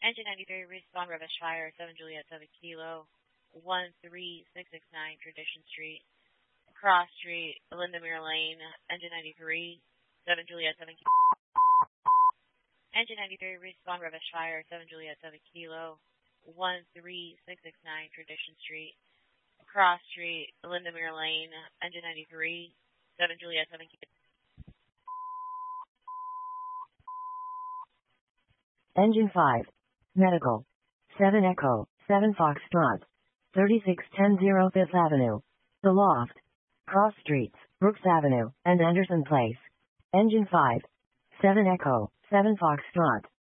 Engine 93, respond Ravish Fire, 7 Juliet 7 Kilo, 13669 Tradition Street, Cross Street, Lindemer Lane, Engine 93, 7 Juliet 7 Kilo. Engine 93, respond Ravish Fire, 7 Juliet 7 Kilo, 13669 Tradition Street, Cross Street, Lindemer Lane, Engine 93, 7 Juliet 7 Kilo. Engine 5. Medical. 7 Echo, 7 Foxtrot. 3610 Fifth Avenue. The Loft. Cross Streets, Brooks Avenue, and Anderson Place. Engine 5. 7 Echo, 7 Foxtrot.